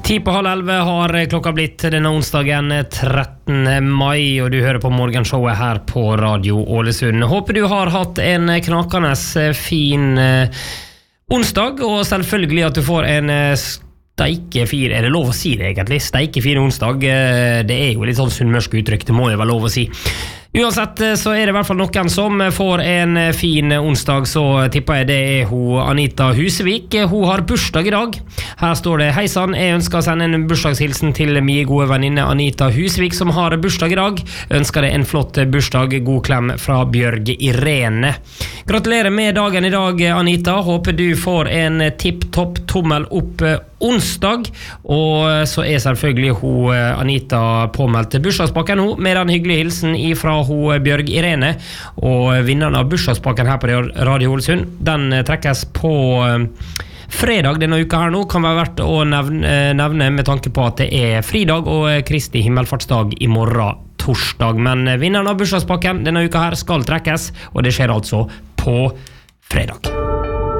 10:30 har klokka blitt denne onsdagen 13. mai, og du hører på morgenshowet her på Radio Ålesund. Håper du har hatt en knakende fin onsdag, og selvfølgelig at du får en steikefir, er det lov å si det egentlig? Steikefir onsdag, det er jo litt sånn sunnmørsk uttrykk, det må jo være lov å si. Uansett så er det i hvert fall noen som får en fin onsdag, så tipper jeg det er Anita Husevik. Hun har bursdag i dag. Her står det: Hei sann, jeg ønsker å sende en bursdagshilsen til min gode venninne Anita Husevik, som har bursdag i dag. Ønsker deg en flott bursdag. God klem fra Bjørg Irene. Gratulerer med dagen i dag, Anita. Håper du får en tipp-topp tommel opp onsdag. Og så er selvfølgelig Anita påmeldt til bursdagspakken med den hyggelige hilsen ifra Bjørg Irene. Og vinneren av bursdagspakken her på Radio Ålesund, den trekkes på fredag denne uka her nå. Kan være verdt å nevne med tanke på at det er fridag og Kristi himmelfartsdag i morgen torsdag. Men vinneren av bursdagspakken denne uka her skal trekkes, og det skjer altså på fredag.